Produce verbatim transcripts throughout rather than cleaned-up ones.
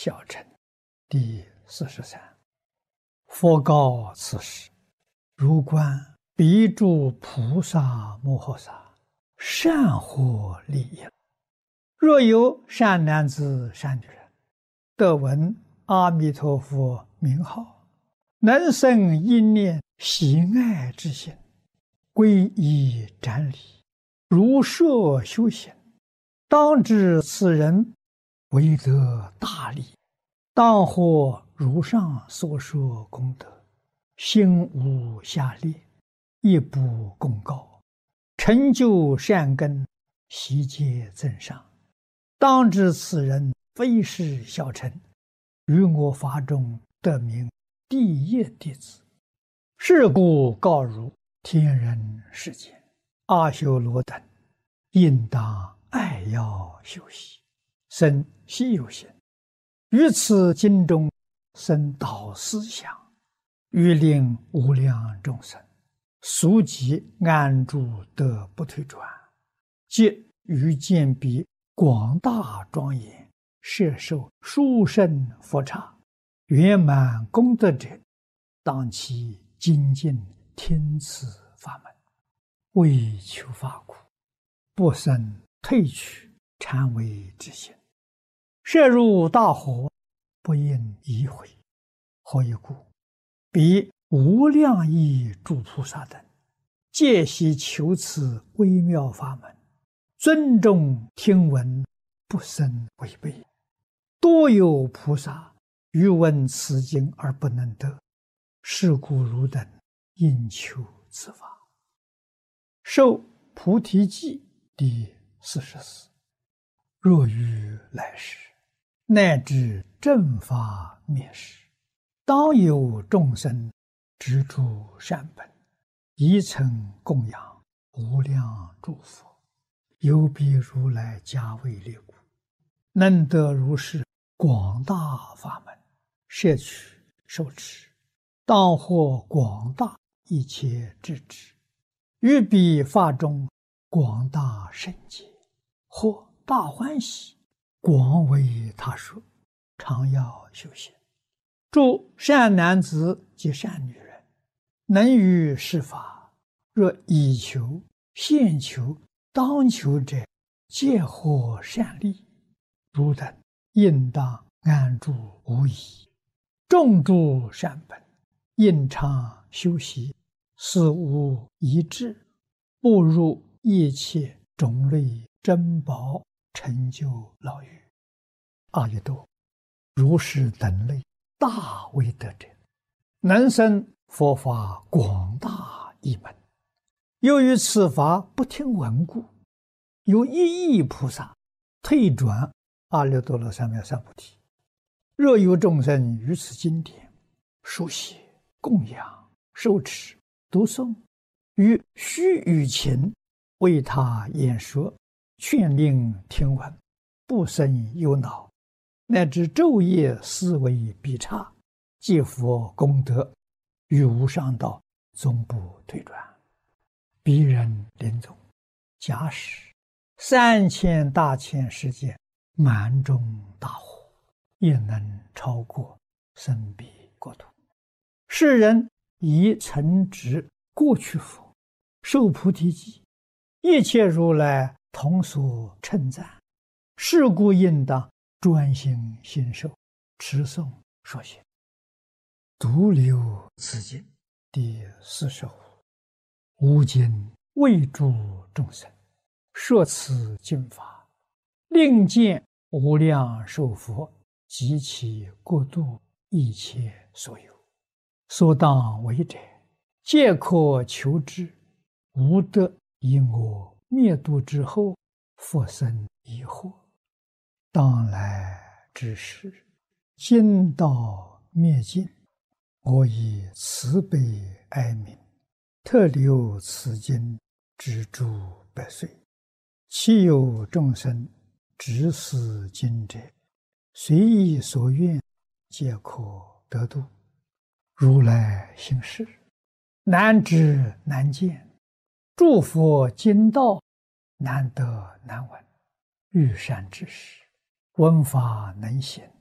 小乘第四十三。佛告此时：如观彼诸菩萨摩诃萨，善获利益。若有善男子、善女人，得闻阿弥陀佛名号，能生一念喜爱之心，皈依瞻礼，如摄修行，当知此人为得大利，当获如上所说功德，心无下劣，亦不公告，成就善根，悉皆增上。当知此人非是小乘，于我法中得名第一弟子。是故告汝天人世间阿修罗等，应当爱要修习，生希有心，于此经中生导思想，欲令无量众生速即安住得不退转，即于见彼广大庄严，摄受殊胜佛刹，圆满功德者，当其精进听此法门，为求法苦，不生退去谄媚之心，摄入大火，不应移回。何以故？彼无量亿诸菩萨等，皆悉求此微妙法门，尊重听闻，不生违背。多有菩萨欲闻此经而不能得，是故汝等应求此法。受菩提记第四十四。若于来世，乃至正法灭世，当有众生执诸善本，宜曾供养无量诸佛，有彼如来加为列故，能得如是广大法门，摄取受持，当获广大一切智智，于彼法中广大圣解，或大欢喜，广为他说，常要修行。诸善男子及善女人，能于是法，若以求、现求、当求者，皆获善利。汝等应当安住无疑，种诸善本，应常修习，思无一致，步入一切种类珍宝，成就牢狱。阿逸多，如是等类大威德者，能生佛法广大一门。由于此法不听闻故，有一亿菩萨退转阿耨多罗三藐三菩提。若有众生于此经典书写、供养、受持、读诵，于须臾前为他演说，劝令听闻，不生忧恼，乃至昼夜思维必差，皆佛功德，于无上道终不退转。彼人临终，假使三千大千世界满中大火，也能超过生彼国土。世人以曾执过去佛，受菩提记，一切如来同所称赞。是故应当专心信受，持诵说学。独留此经第四十五。吾今为诸众生说此经法，令见无量寿佛及其国度一切所有，所当为者，皆可求之，无得以我灭度之后复生疑惑。当来之时，今道灭尽，我以慈悲哀悯，特留此经之诸百岁。其有众生执此经者，随意所愿，皆可得度。如来行事，难知难见，诸佛经道，难得难闻。遇善之时，闻法能行，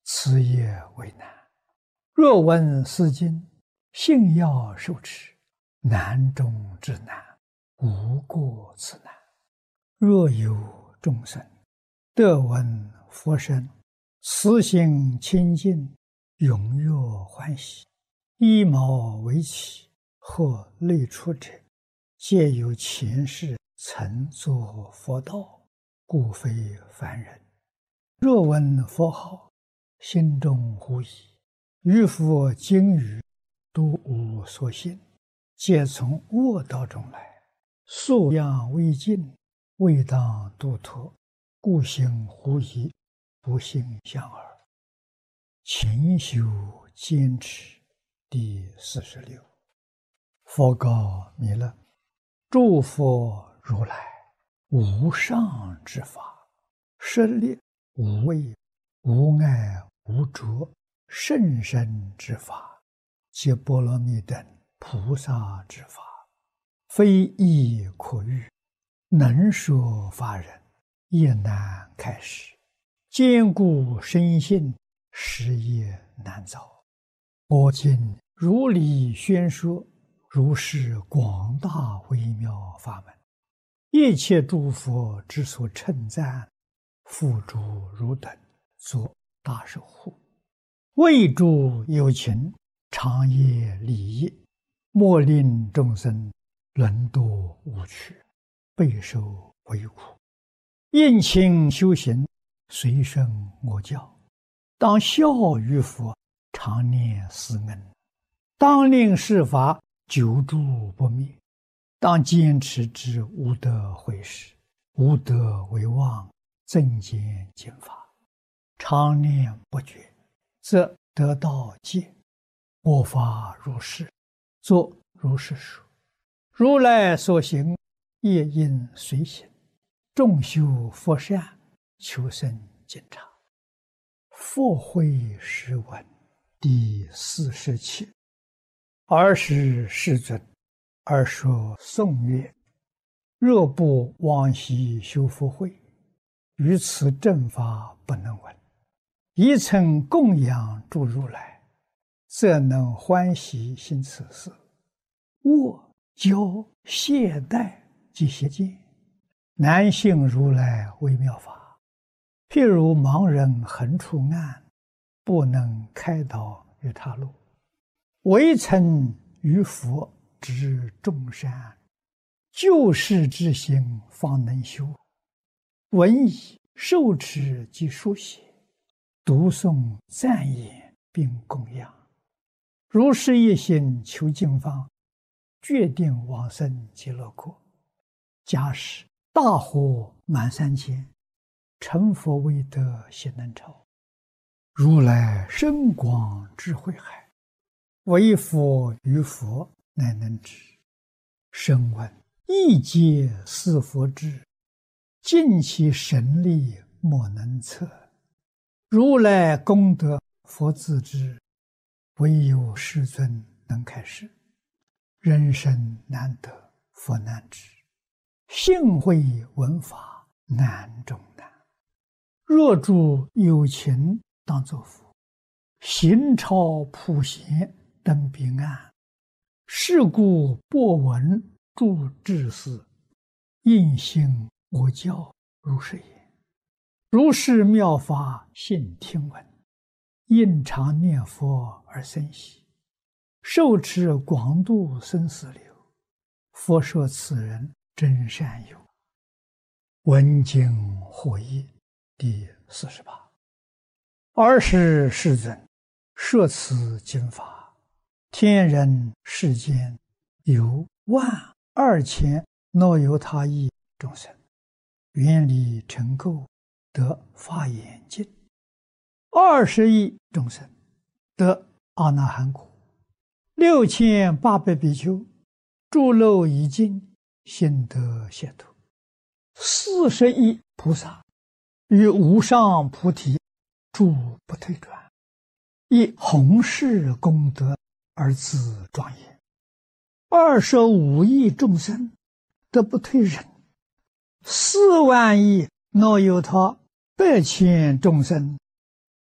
此也为难。若闻斯经，信要受持，难中之难，无过此难。若有众生得闻佛声，慈心清净，踊跃欢喜，衣毛为起，或类出者，皆有前世曾作佛道，故非凡人。若闻佛号，心中狐疑，于佛经语都无所信，皆从恶道中来，素养未尽，未当度脱，故行狐疑，不信相耳。勤修坚持。第四十六。佛告弥勒：诸佛如来无上之法，舍利无畏无碍无着甚深之法，皆波罗蜜等菩萨之法，非易可喻，能说法人也难开示，坚固深信，实业难遭。我今如理宣说，如是广大微妙法门，一切诸佛之所称赞，付诸汝等作大守护，为诸有情，长夜利益，莫令众生沦堕无趣，备受为苦。应勤修行，随顺我教，当效于佛，常念思恩，当令世法久住不灭，当坚持之无德毁事，无德为妄，增减减法，常念不绝，则得道戒。我法如是，作如是说。如来所行，业应随行，众修佛善，求生净察。佛会释文第四十七。尔时世尊，而说颂曰：若不往昔修福慧，于此正法不能闻。一曾供养诸如来，则能欢喜行此事。我教懈怠及邪见，难信如来微妙法。譬如盲人横出暗，不能开导于他路，唯曾于佛知众善，救世之心方能修。闻已受持及书写，读诵赞言并供养，如是一心求经方，决定往生极乐国。假使大火满三千，成佛未得悉能超。如来深广智慧海，唯佛于佛乃能知。声闻一皆似佛智，尽其神力莫能测。如来功德佛自知，唯有世尊能开示。人生难得佛难知，信会闻法难中难。若诸有情当作佛，行超普贤登彼岸。是故播闻诸智士，应信我教如是言。如是妙法信听闻，应常念佛而生喜，受持广度生死流。佛说此人真善友。闻经获益第四十八。尔时世尊，摄此经法，天人世间有万二千若由他亿众生，愿力成垢，得法眼净；二十亿众生得阿那含果；六千八百比丘诸漏已尽，心得解脱；四十亿菩萨于无上菩提诸不退转，以弘誓功德而自庄严；二十五亿众生得不退忍；四万亿若有他百千众生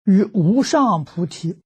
与无上菩提